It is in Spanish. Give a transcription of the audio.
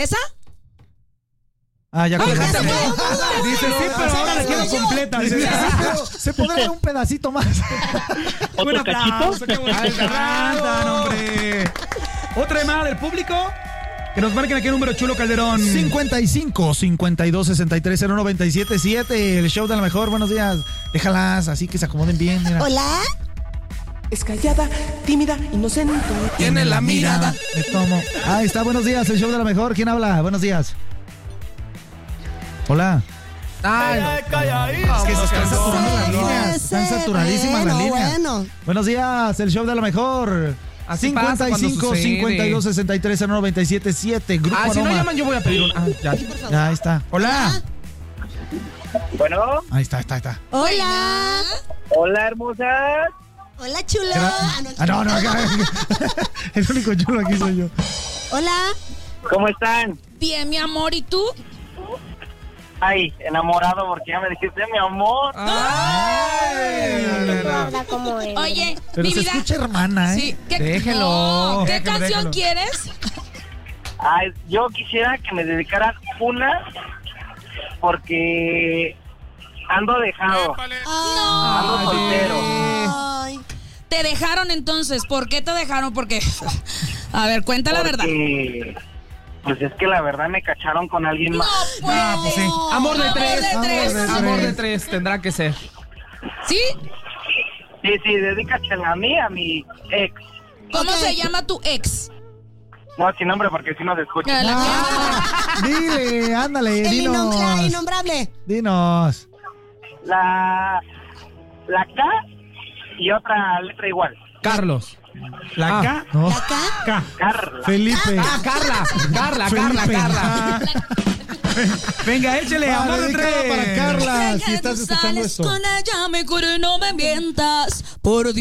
¿Esa? Ah, ya Ay, colgaste. Dice, sí, pero ahora la quiero completa. ¿Se podrá dar un pedacito más? Un aplauso. Qué bonito. Ay, cantan, hombre. Otra llamada del público. Que nos marquen aquí el número chulo, Calderón. 55 52 63 0977. El show de la mejor. Buenos días. Déjalas así que se acomoden bien. Mira. Hola. Es callada, tímida, inocente. Tiene la mirada. Me tomo. Ahí está, buenos días. El show de la mejor. ¿Quién habla? Buenos días. Hola. Ay, no. Es que están saturando las líneas. Están saturadísimas las líneas. Bueno. Buenos días. El show de la mejor. Así pasa cuando 55 sucede. 52 63 0977. Grupo Ah, si no Aroma. llaman, yo voy a pedir un. Ah, ya. Ya, ahí está. Hola. Bueno, Ahí está. Hola. hola hermosas. Hola, chulo. No. El único chulo aquí soy yo. Hola. ¿Cómo están? Bien, mi amor, ¿y tú? Ay, enamorado porque ya me dijiste mi amor. Habla como él. Oye, Pero mi se vida. escucha hermana, ¿eh? Sí, Déjelo. No, ¿qué Déjelo, canción déjelo. quieres? Ay, yo quisiera que me dedicaran una porque ando dejado, ando soltero. Ay. Te dejaron entonces. ¿Por qué te dejaron? Porque. A ver, cuenta la verdad. Porque, pues es que la verdad me cacharon con alguien No, más. pues. Pues sí. Amor de tres. tres. Amor de tres tendrá que ser. ¿Sí? Sí, dedícasela a mi ex. ¿Cómo Ok. se llama tu ex? No, sin nombre porque si no se escucha. Dile, ándale, La dinos. innombrable. Dinos. La K y otra letra igual. Carlos. ¿La Ah, K? No. ¿Acá? Carla. Felipe. Carla. Felipe. Venga, échale, Va, amor de dedicada tres. para Carla. Si Que estás tú escuchando sales esto. con ella, mejor no me mientas. Por Dios.